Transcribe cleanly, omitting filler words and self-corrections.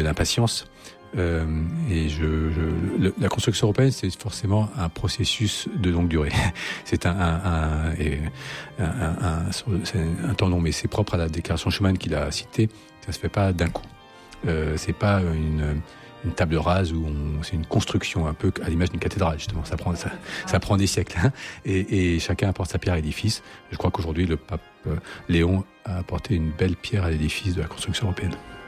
de l'impatience. La construction européenne, c'est forcément un processus de longue durée. C'est un temps long, mais c'est propre à la déclaration Schuman qu'il a citée. Ça se fait pas d'un coup. C'est pas une table rase où c'est une construction un peu à l'image d'une cathédrale, justement. Ça prend des siècles, hein, et chacun apporte sa pierre à l'édifice. Je crois qu'aujourd'hui, le pape Léon a apporté une belle pierre à l'édifice de la construction européenne.